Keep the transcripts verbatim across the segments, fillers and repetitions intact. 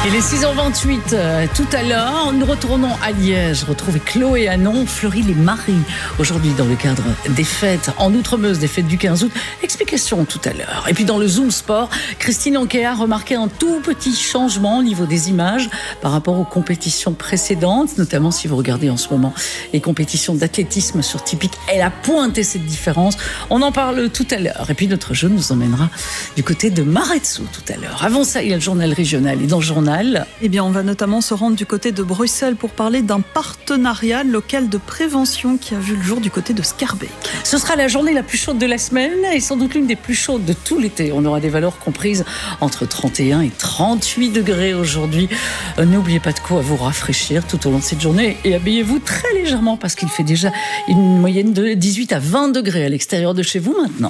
Il est six heures vingt-huit, euh, tout à l'heure, nous retournons à Liège, retrouver Chloé Hanon, Fleury-les-Maries, aujourd'hui dans le cadre des fêtes en Outremeuse, des fêtes du quinze août. Explication tout à l'heure. Et puis dans le Zoom Sport, Christine Anquet a remarqué un tout petit changement au niveau des images par rapport aux compétitions précédentes, notamment si vous regardez en ce moment les compétitions d'athlétisme sur Tipeee. Elle a pointé cette différence. On en parle tout à l'heure. Et puis notre jeu nous emmènera du côté de Maretsou tout à l'heure. Avant ça, il y a le journal régional. Et dans le journal, Eh bien, on va notamment se rendre du côté de Bruxelles pour parler d'un partenariat local de prévention qui a vu le jour du côté de Schaerbeek. Ce sera la journée la plus chaude de la semaine et sans doute l'une des plus chaudes de tout l'été. On aura des valeurs comprises entre trente et un et trente-huit degrés aujourd'hui. Euh, n'oubliez pas de quoi vous rafraîchir tout au long de cette journée et habillez-vous très légèrement parce qu'il fait déjà une moyenne de dix-huit à vingt degrés à l'extérieur de chez vous maintenant.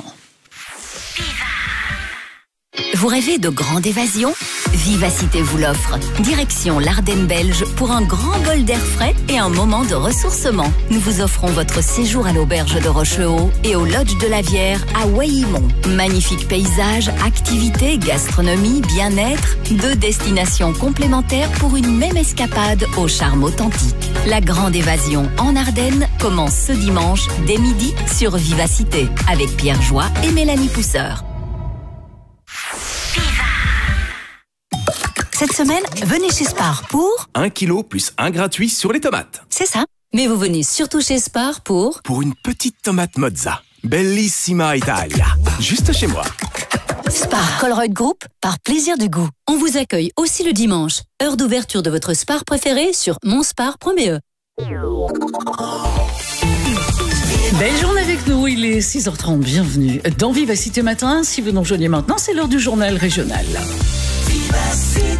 Vous rêvez de grande évasion ? Vivacité vous l'offre. Direction l'Ardenne belge pour un grand bol d'air frais et un moment de ressourcement. Nous vous offrons votre séjour à l'auberge de Rochehaut et au lodge de la Vière à Waillimont. Magnifiques paysages, activités, gastronomie, bien-être. Deux destinations complémentaires pour une même escapade au charme authentique. La grande évasion en Ardennes commence ce dimanche dès midi sur Vivacité avec Pierre Joie et Mélanie Pousseur. Cette semaine, venez chez Spar pour... Un kilo plus un gratuit sur les tomates. C'est ça. Mais vous venez surtout chez Spar pour... Pour une petite tomate mozza. Bellissima Italia. Juste chez moi. Spar Colruyt Group, par plaisir du goût. On vous accueille aussi le dimanche. Heure d'ouverture de votre Spar préféré sur monspar point b e. Belle journée avec nous, il est six heures trente, bienvenue dans Vivacité Matin. Si vous nous rejoignez maintenant, c'est l'heure du journal régional. Vivacité.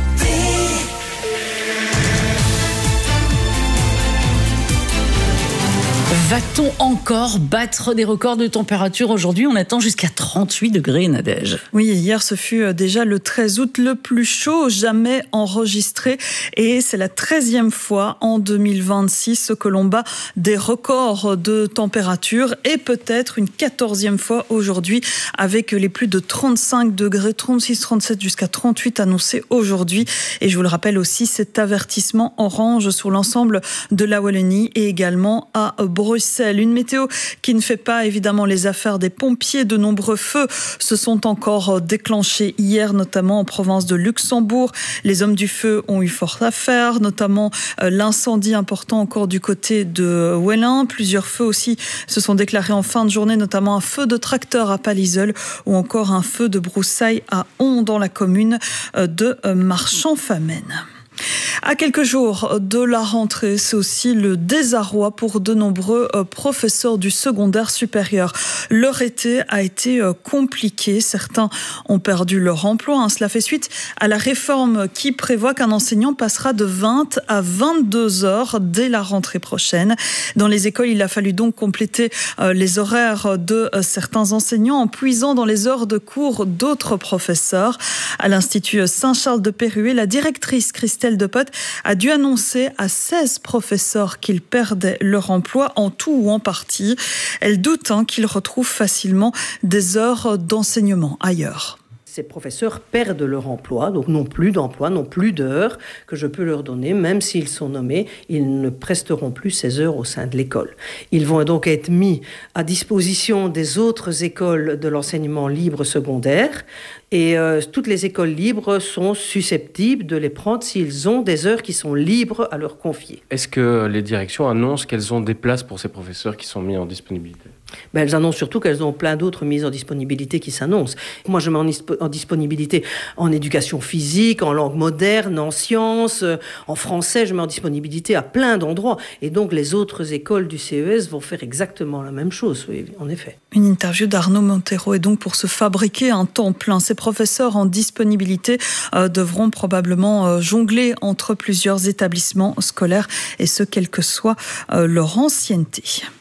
Va-t-on encore battre des records de température aujourd'hui ? On attend jusqu'à trente-huit degrés, Nadège. Oui, hier ce fut déjà le treize août, le plus chaud jamais enregistré. Et c'est la treizième fois en deux mille vingt-six que l'on bat des records de température. Et peut-être une quatorzième fois aujourd'hui avec les plus de trente-cinq degrés, trente-six, trente-sept jusqu'à trente-huit annoncés aujourd'hui. Et je vous le rappelle aussi, cet avertissement orange sur l'ensemble de la Wallonie et également à Bruxelles. Une météo qui ne fait pas évidemment les affaires des pompiers. De nombreux feux se sont encore déclenchés hier, notamment en province de Luxembourg. Les hommes du feu ont eu fort à faire, notamment l'incendie important encore du côté de Wellin. Plusieurs feux aussi se sont déclarés en fin de journée, notamment un feu de tracteur à Palizeul ou encore un feu de broussailles à Hon dans la commune de Marchand-Famenne. À quelques jours de la rentrée, c'est aussi le désarroi pour de nombreux professeurs du secondaire supérieur. Leur été a été compliqué. Certains ont perdu leur emploi. Hein. Cela fait suite à la réforme qui prévoit qu'un enseignant passera de vingt à vingt-deux heures dès la rentrée prochaine. Dans les écoles, il a fallu donc compléter les horaires de certains enseignants en puisant dans les heures de cours d'autres professeurs. À l'Institut Saint-Charles de Pérué, la directrice Christelle Depote a dû annoncer à seize professeurs qu'ils perdaient leur emploi en tout ou en partie. Elle doute hein, qu'ils retrouvent facilement des heures d'enseignement ailleurs. Ces professeurs perdent leur emploi, donc n'ont plus d'emploi, n'ont plus d'heures que je peux leur donner, même s'ils sont nommés, ils ne presteront plus ces heures au sein de l'école. Ils vont donc être mis à disposition des autres écoles de l'enseignement libre secondaire et euh, toutes les écoles libres sont susceptibles de les prendre s'ils ont des heures qui sont libres à leur confier. Est-ce que les directions annoncent qu'elles ont des places pour ces professeurs qui sont mis en disponibilité ? Ben, elles annoncent surtout qu'elles ont plein d'autres mises en disponibilité qui s'annoncent. Moi, je mets en, disp- en disponibilité en éducation physique, en langue moderne, en sciences, euh, en français, je mets en disponibilité à plein d'endroits. Et donc, les autres écoles du C E S vont faire exactement la même chose, oui, en effet. Une interview d'Arnaud Montero. Et donc, pour se fabriquer un temps plein, ces professeurs en disponibilité euh, devront probablement euh, jongler entre plusieurs établissements scolaires, et ce, quelle que soit euh, leur ancienneté.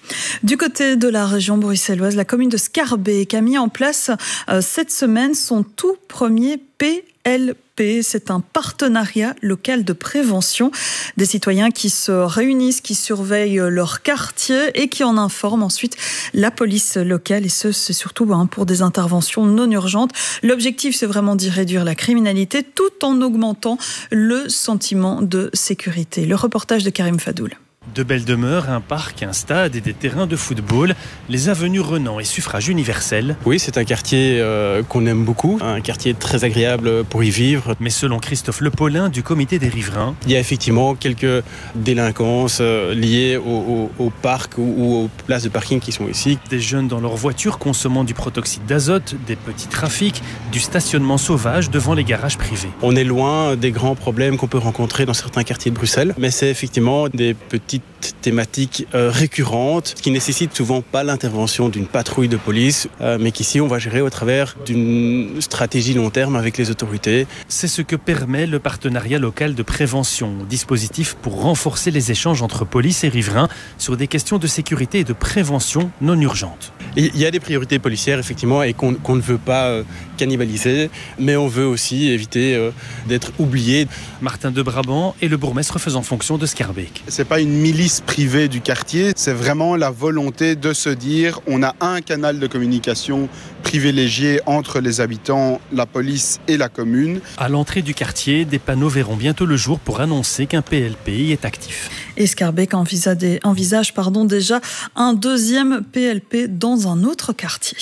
Du côté de la région bruxelloise, la commune de Schaerbeek a mis en place euh, cette semaine son tout premier P L P. C'est un partenariat local de prévention. Des citoyens qui se réunissent, qui surveillent leur quartier et qui en informent ensuite la police locale. Et ce, c'est surtout hein, pour des interventions non urgentes. L'objectif, c'est vraiment d'y réduire la criminalité tout en augmentant le sentiment de sécurité. Le reportage de Karim Fadoul. De belles demeures, un parc, un stade et des terrains de football. Les avenues Renan et suffrage universel. Oui, c'est un quartier euh, qu'on aime beaucoup, un quartier très agréable pour y vivre. Mais selon Christophe Le Paulin du comité des riverains, il y a effectivement quelques délinquances euh, liées au, au, au parc ou, ou aux places de parking qui sont ici. Des jeunes dans leur voiture consommant du protoxyde d'azote, des petits trafics, du stationnement sauvage devant les garages privés. On est loin des grands problèmes qu'on peut rencontrer dans certains quartiers de Bruxelles, mais c'est effectivement des petits thématiques euh, récurrentes qui nécessitent souvent pas l'intervention d'une patrouille de police, euh, mais qu'ici on va gérer au travers d'une stratégie long terme avec les autorités. C'est ce que permet le partenariat local de prévention, dispositif pour renforcer les échanges entre police et riverains sur des questions de sécurité et de prévention non urgentes. Il y a des priorités policières effectivement et qu'on, qu'on ne veut pas euh, cannibaliser, mais on veut aussi éviter euh, d'être oublié. Martin de Brabant est le bourgmestre faisant fonction de Schaerbeek. C'est pas une milice privée du quartier, c'est vraiment la volonté de se dire on a un canal de communication privilégié entre les habitants, la police et la commune. À l'entrée du quartier, des panneaux verront bientôt le jour pour annoncer qu'un P L P y est actif. Et Schaerbeek envisage, envisage pardon, déjà un deuxième P L P dans un autre quartier.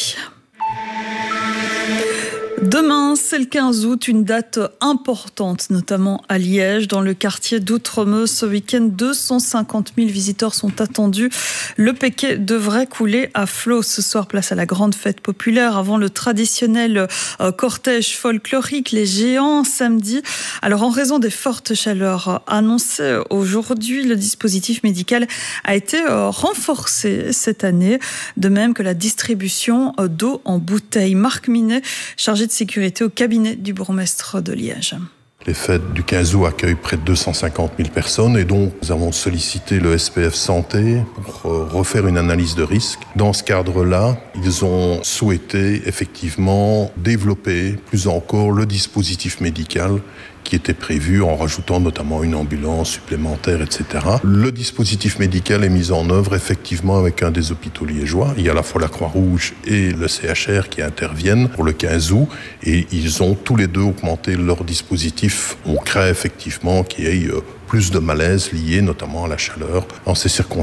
Demain, c'est le quinze août, une date importante, notamment à Liège, dans le quartier d'Outremeuse. Ce week-end, deux cent cinquante mille visiteurs sont attendus. Le Péquet devrait couler à flot. Ce soir, place à la grande fête populaire avant le traditionnel euh, cortège folklorique, les géants, samedi. Alors, en raison des fortes chaleurs annoncées aujourd'hui, le dispositif médical a été euh, renforcé cette année, de même que la distribution euh, d'eau en bouteille. Marc Minet, chargé de sécurité au cabinet du bourgmestre de Liège. Les fêtes du quinze août accueillent près de deux cent cinquante mille personnes et donc nous avons sollicité le S P F Santé pour refaire une analyse de risque. Dans ce cadre-là, ils ont souhaité effectivement développer plus encore le dispositif médical qui était prévu en rajoutant notamment une ambulance supplémentaire, et cetera. Le dispositif médical est mis en œuvre effectivement avec un des hôpitaux liégeois. Il y a à la fois la Croix-Rouge et le C H R qui interviennent pour le quinze août et ils ont tous les deux augmenté leur dispositif. On craint effectivement qu'il y ait plus de malaise lié notamment à la chaleur en ces circonstances.